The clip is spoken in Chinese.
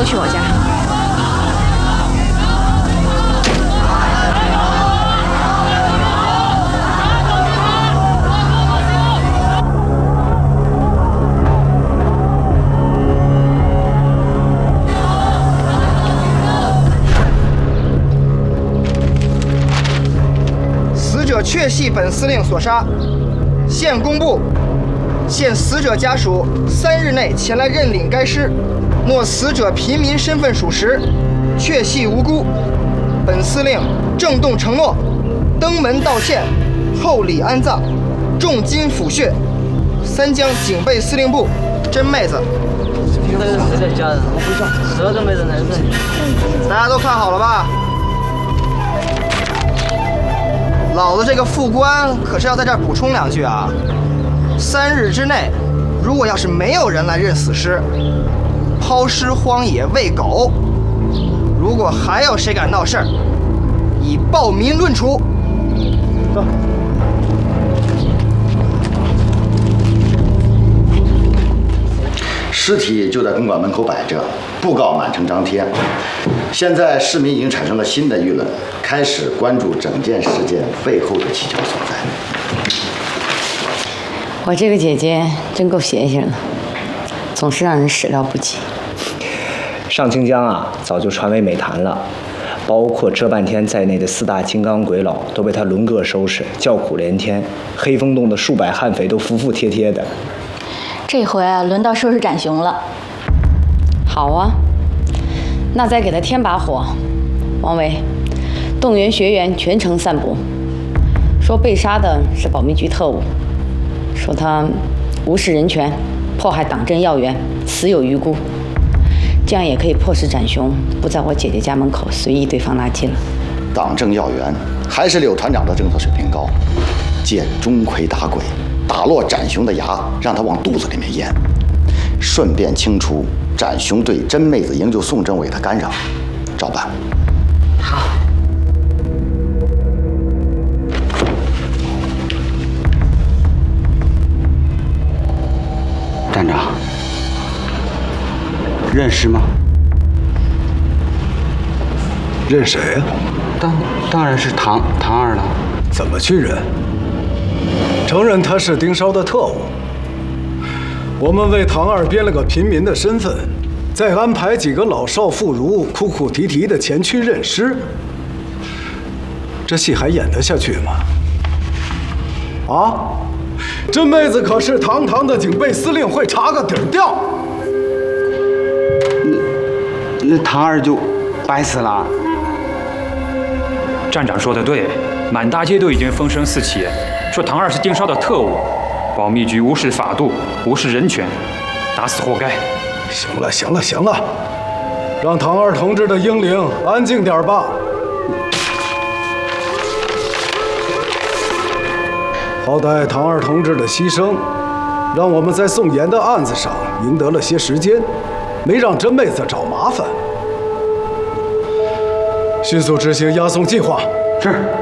去我家。 死者确系本司令所杀，现公布。现死者家属3日内前来认领该尸，若死者平民身份属实，确系无辜。本司令郑重承诺，登门道歉，厚礼安葬，重金抚恤。三江警备司令部，甄妹子。 谁在家人？我不知道，蛇都没人来认。 大家都看好了吧？老子这个副官可是要在这儿补充2句啊！3日之内，如果要是没有人来认死尸，抛尸荒野喂狗；如果还有谁敢闹事儿，以暴民论处。走。 尸体就在公馆门口摆着，布告满城张贴。现在市民已经产生了新的舆论，开始关注整件事件背后的蹊跷所在。 我这个姐姐真够邪性的，总是让人始料不及。 上清江啊，早就传为美谈了，包括这半天在内的4大金刚鬼佬都被他轮个收拾，叫苦连天。黑风洞的数百悍匪都服服帖帖的。 这回啊，轮到收拾展雄了。 好啊，那再给他添把火。王维，动员学员全城散播，说被杀的是保密局特务，说他无视人权，迫害党政要员，死有余辜。这样也可以迫使展雄不在我姐姐家门口随意堆放垃圾了。 党政要员还是柳团长的政策水平高，借钟馗打鬼，打落展雄的牙，让他往肚子里面咽，顺便清除展雄对甄妹子营救宋政委的干扰。照办。 好。 站长，认识吗？ 认谁呀？ 当然是唐二了。 怎么去认？承认他是盯梢的特务。我们为唐二编了个平民的身份，再安排几个老少妇孺哭哭啼啼的前去认尸，这戏还演得下去吗？啊！这妹子可是堂堂的警备司令，会查个底儿掉。 那唐二就白死了。 站长说的对，满大街都已经风声四起，说唐二是盯梢的特务，保密局无视法度，无视人权，打死活该。 行了，让唐二同志的英灵安静点吧。好歹唐二同志的牺牲，让我们在宋岩的案子上赢得了些时间，没让甄妹子找麻烦。迅速执行押送计划。 是。